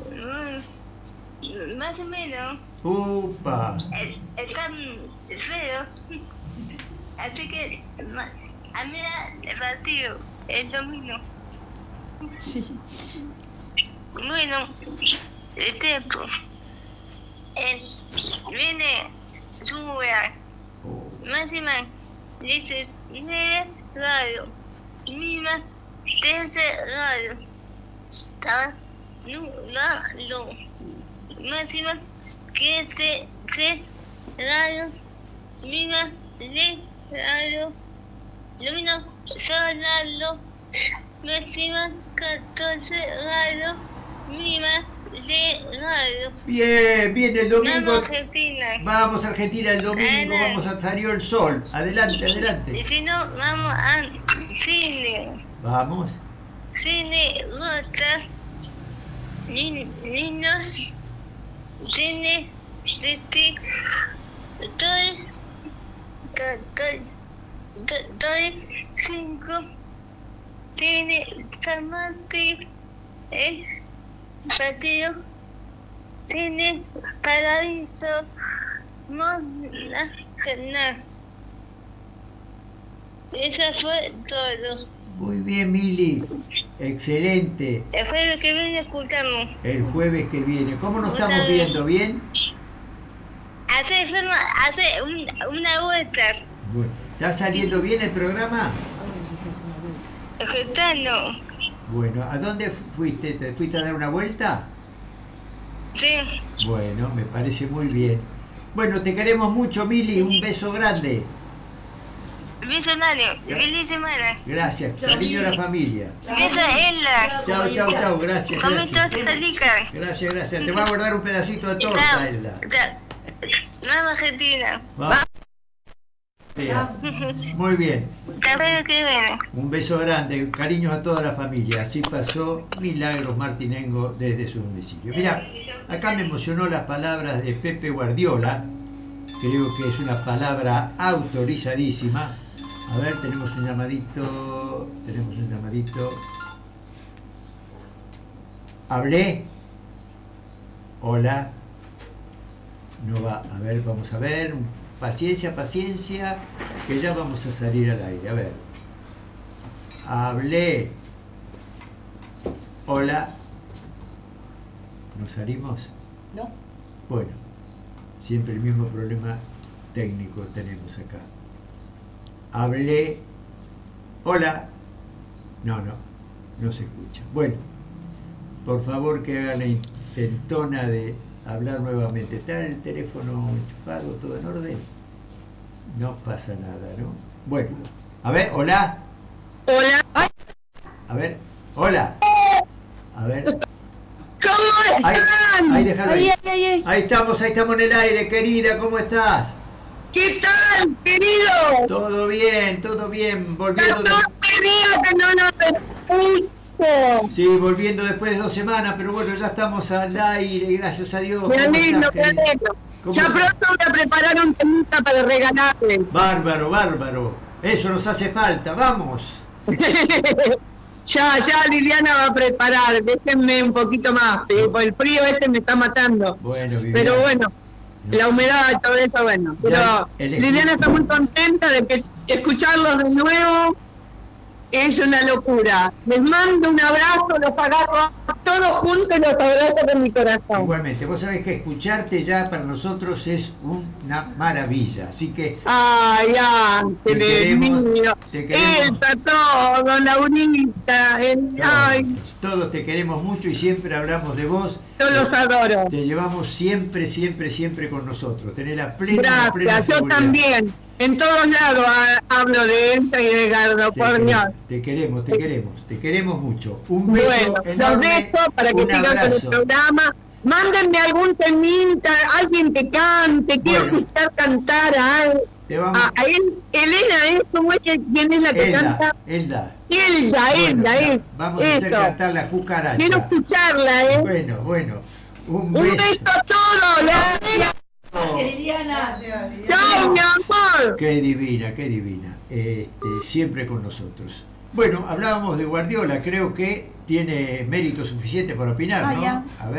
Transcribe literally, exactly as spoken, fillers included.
Mm, más o menos. Upa. Es, es tan feo. Así que ma- a mí el partido es lo mismo. Sí. Bueno, el tiempo. Él viene su lugar. Oh. Máxima dice radio. Mima desde radio. Está nublado. Máxima que se se radio. Mima de radio. Lumina solado. Máxima catorce radio. Mima de radio. Bien, bien, el domingo. Vamos Argentina. Vamos a Argentina el domingo, Ana. vamos a Salió el Sol. Adelante, Y adelante. si no, vamos a cine. Vamos. Cine, gota, niños, cine, city, doy, doy, doy, cinco, cine, tamati, el partido, cine, paraíso, mona, gana. Eso fue todo. Muy bien, Mili. Excelente. El jueves que viene escuchamos. El jueves que viene. ¿Cómo nos Una estamos vez. viendo? ¿Bien? Hace, forma, hace un, una vuelta. Bueno. ¿Está saliendo bien el programa? Escuchando. Bueno, ¿a dónde fuiste? ¿Te fuiste a dar una vuelta? Sí. Bueno, me parece muy bien. Bueno, te queremos mucho, Mili. Un beso grande. Visionario. Feliz semana. Gracias. Cariño a la familia. Beso Ella. Chao, chao, chao. Gracias, Come gracias. torta rica. Gracias, gracias. Te voy a guardar un pedacito de torta, Chao. Elda. Chao. Vamos Argentina. Vamos. Muy bien. Hasta el jueves que viene. Un beso grande, cariños a toda la familia. Así pasó Milagros Martinengo desde su domicilio. Mira, acá me emocionó las palabras de Pepe Guardiola. Creo que es una palabra autorizadísima. A ver, tenemos un llamadito. Tenemos un llamadito. ¿Hablé? Hola. No va. A ver, vamos a ver. Paciencia, paciencia, que ya vamos a salir al aire. A ver. Hablé. Hola. ¿Nos salimos? No. Bueno, siempre el mismo problema técnico tenemos acá. Hablé. Hola. No, no, no se escucha. Bueno, por favor que haga la intentona de hablar nuevamente. ¿Está el teléfono enchufado, todo en orden? No pasa nada, ¿no? Bueno, a ver, hola. Hola. Ay, A ver, hola. A ver. ¿cómo Ahí, están? ahí, déjalo ahí. Ay, ay, ay, ay. Ahí estamos, ahí estamos en el aire, querida, ¿cómo estás? ¿Qué tal, querido? Todo bien, todo bien, volviendo de... Hace días que no nos escucho. Sí, volviendo después de dos semanas, pero bueno, ya estamos al aire, gracias a Dios. Me ¿Cómo alegro, estás, me querida? alegro. ¿Cómo Ya estás? pronto voy a preparar un temita para regalarle. Bárbaro, bárbaro. Eso nos hace falta, vamos. Ya, ya Liliana va a preparar. Déjenme un poquito más, ¿sí? Porque el frío este me está matando. Bueno, Viviana. Pero bueno, la humedad y todo eso, bueno. Pero Ya, el Liliana equipo- está muy contenta de que escucharlos de nuevo es una locura. Les mando un abrazo, los agarro a todos juntos y los abrazo con mi corazón. Igualmente, vos sabés que escucharte ya para nosotros es una maravilla, así que Ay, Ángeles queremos, mío. te queremos. Elsa, todo, Laurita. El, ay, todos, todos te queremos mucho y siempre hablamos de vos. yo los adoro. Te llevamos siempre, siempre, siempre con nosotros. Tenés la plena, la plena Gracias, yo seguridad. también. En todos lados ha- hablo de Elsa y de Gardo, Te por queremos, Dios. te queremos, te queremos, te queremos mucho. Un beso Bueno, los enorme, dejo para que un sigan con el abrazo. programa. Mándenme algún temita, alguien que cante, quiero Bueno. escuchar cantar a, él, Te vamos, a, a él. Elena, ¿es? ¿Cómo es que, quién es la que Elda, canta? Elda. Elda, Bueno, Elda, ya, es. vamos a hacer Eso. cantar la cucaracha. Quiero escucharla, ¿eh? Bueno, bueno. Un Un beso. beso a todos. Gracias. Liliana. Chao, mi amor. Qué divina, qué divina. Este, siempre con nosotros. Bueno, hablábamos de Guardiola, creo que tiene mérito suficiente para opinar, ¿no? Vaya. A ver.